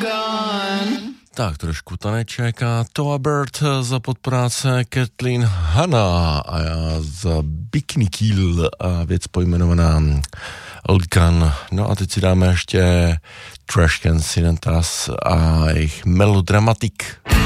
Tak trošku taneček a Toa Bird za podpráce Kathleen Hanna a já za Bikini Kill a věc pojmenovaná Olkan. No a teď si dáme ještě Trashcan Sidentas a jejich Melodramatic.